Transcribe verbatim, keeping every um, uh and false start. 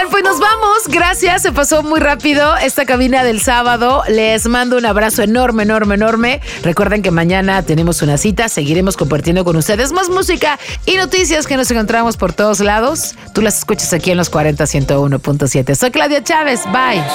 Oigan, pues nos vamos. Gracias, se pasó muy rápido esta cabina del sábado. Les mando un abrazo enorme, enorme, enorme. Recuerden que mañana tenemos una cita. Seguiremos compartiendo con ustedes más música y noticias que nos encontramos por todos lados. Tú las escuchas aquí en los cuarenta ciento uno punto siete. Soy Claudia Chávez. Bye.